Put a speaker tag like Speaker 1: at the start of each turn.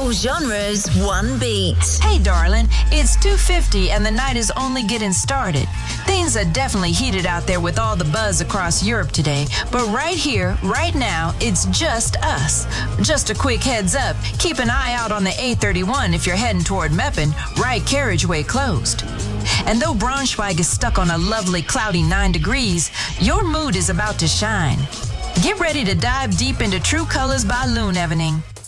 Speaker 1: All genres, one beat.
Speaker 2: Hey, darling, it's 2:50 and the night is only getting started. Things are definitely heated out there with all the buzz across Europe today, but right here, right now, it's just us. Just a quick heads up, keep an eye out on the A31 if you're heading toward Meppen, right carriageway closed. And though Braunschweig is stuck on a lovely cloudy 9 degrees, your mood is about to shine. Get ready to dive deep into True Colors by Loon Evening.